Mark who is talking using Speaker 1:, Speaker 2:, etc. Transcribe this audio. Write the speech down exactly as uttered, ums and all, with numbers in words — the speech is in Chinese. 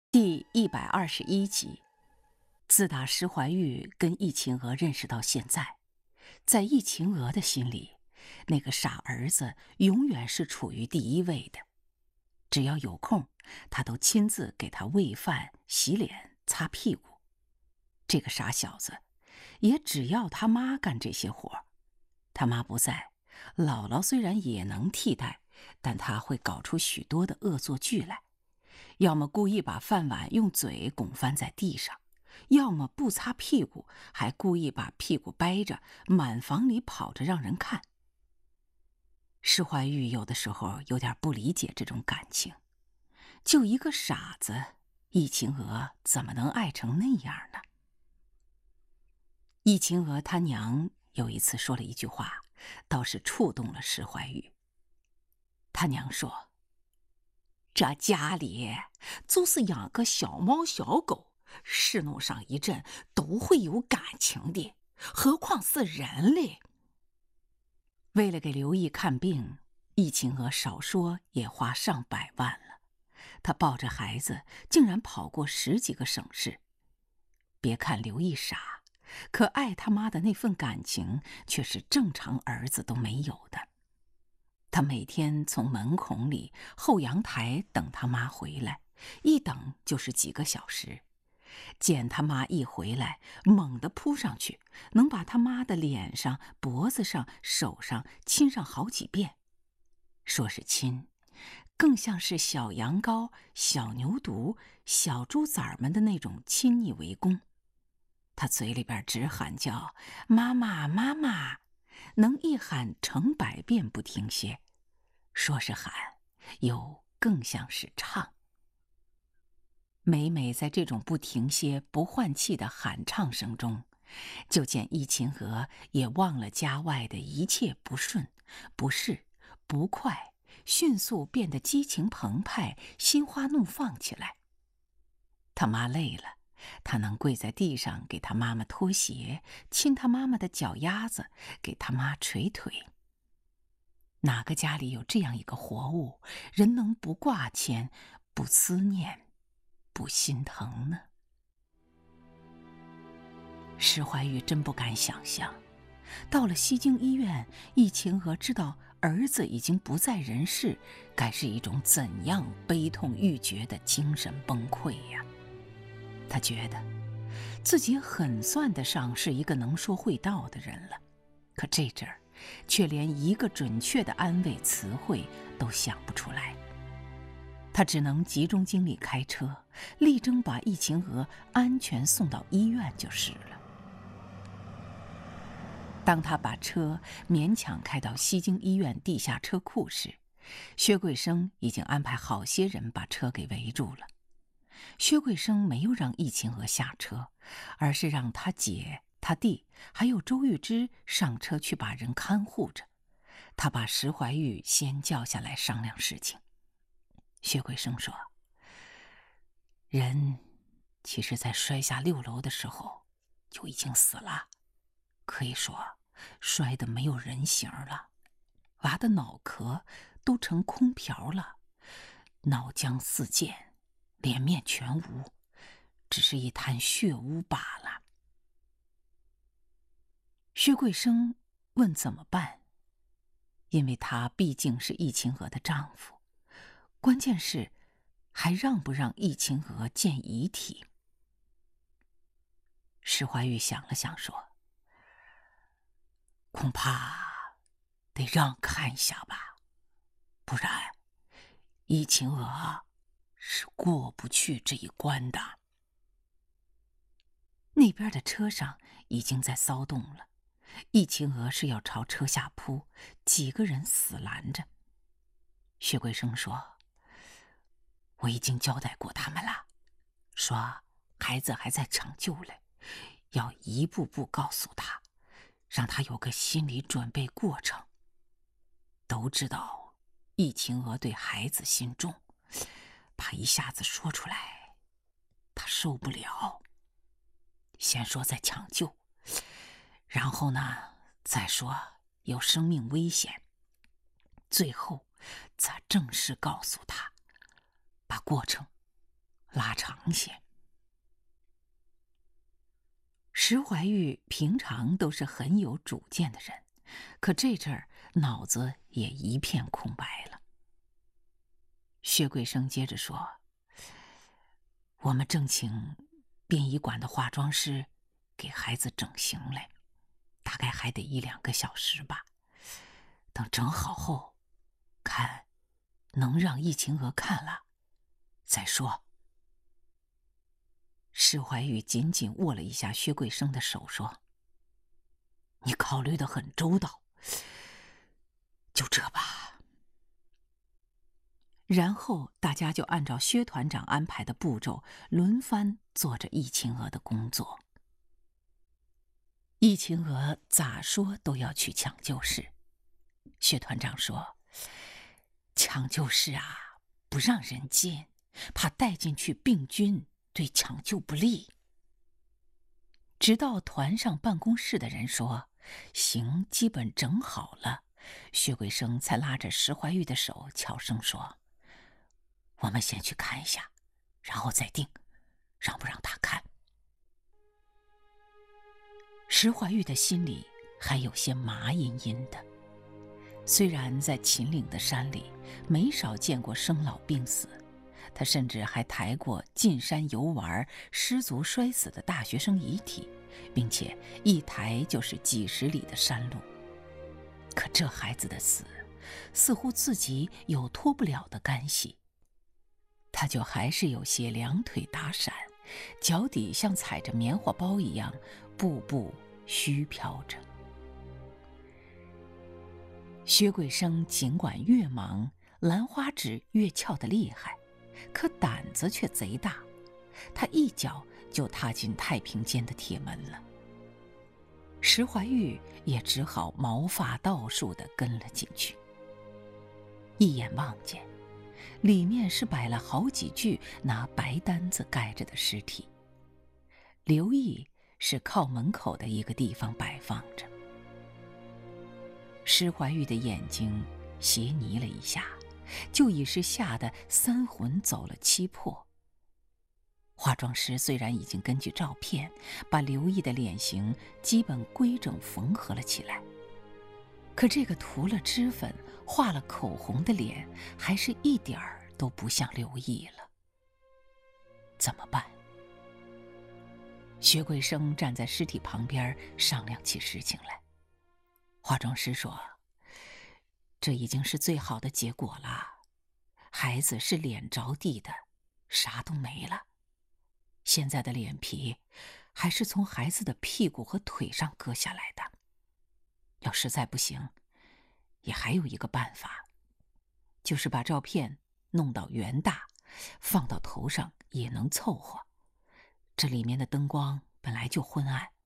Speaker 1: 第一百二十一集。自打石怀玉跟易秦娥认识到现在，在易秦娥的心里，那个傻儿子永远是处于第一位的。只要有空，他都亲自给他喂饭、洗脸、擦屁股。这个傻小子，也只要他妈干这些活。他妈不在，姥姥虽然也能替代，但他会搞出许多的恶作剧来。要么故意把饭碗用嘴拱翻在地上，要么不擦屁股，还故意把屁股掰着，满房里跑着让人看。石怀玉有的时候有点不理解这种感情，就一个傻子，易秦娥怎么能爱成那样呢？易秦娥他娘有一次说了一句话，倒是触动了石怀玉。他娘说，这家里就是养个小猫小狗，侍弄上一阵都会有感情的，何况是人类。为了给刘毅看病，易秦娥少说也花上百万了。她抱着孩子竟然跑过十几个省市。别看刘毅傻，可爱他妈的那份感情却是正常儿子都没有的。他每天从门孔里、后阳台等他妈回来，一等就是几个小时。见他妈一回来，猛地扑上去，能把他妈的脸上、脖子上、手上亲上好几遍。说是亲，更像是小羊羔、小牛犊、小猪崽儿们的那种亲昵围攻。他嘴里边直喊叫妈妈妈妈，能一喊成百遍不停歇。说是喊，又更像是唱。每每在这种不停歇、不换气的喊唱声中，就见易秦娥也忘了家外的一切不顺、不适、不快，迅速变得激情澎湃、心花怒放起来。他妈累了，他能跪在地上给他妈妈脱鞋，亲他妈妈的脚丫子，给他妈捶腿。哪个家里有这样一个活物，人能不挂牵、不思念、不心疼呢？石怀玉真不敢想象，到了西京医院，易秦娥知道儿子已经不在人世，该是一种怎样悲痛欲绝的精神崩溃呀！他觉得自己很算得上是一个能说会道的人了，可这阵儿却连一个准确的安慰词汇都想不出来。他只能集中精力开车，力争把易秦娥安全送到医院就是了。当他把车勉强开到西京医院地下车库时，薛桂生已经安排好些人把车给围住了。薛桂生没有让易秦娥下车，而是让他姐、他弟还有周玉芝上车去把人看护着。他把石怀玉先叫下来商量事情。薛桂生说，人其实在摔下六楼的时候就已经死了，可以说摔得没有人形了，娃的脑壳都成空瓢了，脑浆四溅，脸面全无，只是一滩血污罢了。薛桂生问怎么办，因为他毕竟是易秦娥的丈夫，关键是还让不让易秦娥见遗体。石怀玉想了想说，恐怕得让看一下吧，不然易秦娥是过不去这一关的。那边的车上已经在骚动了，易秦娥是要朝车下扑，几个人死拦着。薛桂生说，我已经交代过他们了，说孩子还在抢救嘞，要一步步告诉他，让他有个心理准备过程。都知道易秦娥对孩子心重，怕一下子说出来他受不了。先说在抢救，然后呢再说有生命危险，最后再正式告诉他，把过程拉长些。石怀玉平常都是很有主见的人，可这阵儿脑子也一片空白了。薛桂生接着说：“我们正请殡仪馆的化妆师给孩子整形来，大概还得一两个小时吧。等整好后，看能让易晴娥看了再说。”石怀玉紧紧握了一下薛桂生的手，说：“你考虑得很周到，就这吧。”然后大家就按照薛团长安排的步骤，轮番做着易晴娥的工作。易晴娥咋说都要去抢救室。薛团长说：“抢救室啊，不让人进，怕带进去病菌，对抢救不利。”直到团上办公室的人说行，基本整好了，薛桂生才拉着石怀玉的手悄声说：“我们先去看一下，然后再定让不让他看。”石怀玉的心里还有些麻阴阴的。虽然在秦岭的山里没少见过生老病死，他甚至还抬过进山游玩失足摔死的大学生遗体，并且一抬就是几十里的山路。可这孩子的死似乎自己有脱不了的干系，他就还是有些两腿打闪，脚底像踩着棉花包一样步步虚飘着。薛桂生尽管越忙，兰花指越翘得厉害，可胆子却贼大，他一脚就踏进太平间的铁门了。石怀玉也只好毛发倒竖地跟了进去。一眼望见，里面是摆了好几具拿白单子盖着的尸体，刘毅是靠门口的一个地方摆放着。石怀玉的眼睛斜睨了一下，就已是吓得三魂走了七魄。化妆师虽然已经根据照片把刘毅的脸型基本规整缝合了起来，可这个涂了脂粉、画了口红的脸还是一点儿都不像刘毅了。怎么办？薛桂生站在尸体旁边商量起事情来。化妆师说：“这已经是最好的结果了，孩子是脸着地的，啥都没了。现在的脸皮还是从孩子的屁股和腿上割下来的。要实在不行，也还有一个办法，就是把照片弄到原大，放到头上也能凑合。这里面的灯光本来就昏暗，